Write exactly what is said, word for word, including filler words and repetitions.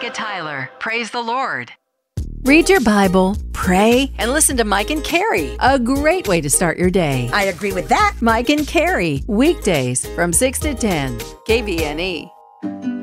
Maria Tyler. Praise the Lord. Read your Bible, pray, and listen to Mike and Carrie. A great way to start your day. I agree with that. Mike and Carrie, weekdays from six to ten, K B N E.